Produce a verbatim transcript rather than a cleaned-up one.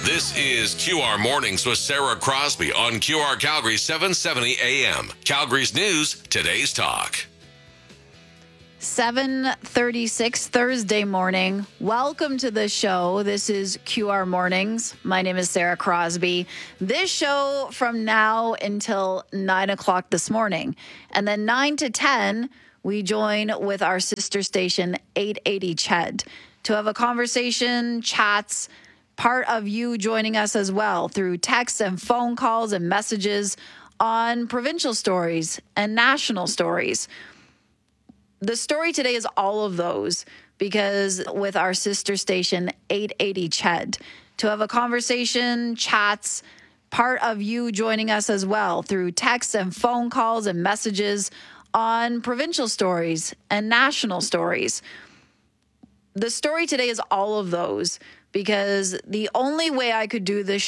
This is Q R Mornings with Sarah Crosby on Q R Calgary seven seventy A M. Calgary's News, today's talk. seven thirty-six Thursday morning. Welcome to the show. This is Q R Mornings. My name is Sarah Crosby. This show from now until nine o'clock this morning. And then nine to ten, we join with our sister station, eight eighty C H E D, to have a conversation, chats, part of you joining us as well through texts and phone calls and messages on provincial stories and national stories. The story today is all of those because with our sister station, eight eighty C H E D, to have a conversation, chats, part of you joining us as well through texts and phone calls and messages on provincial stories and national stories. The story today is all of those because the only way I could do this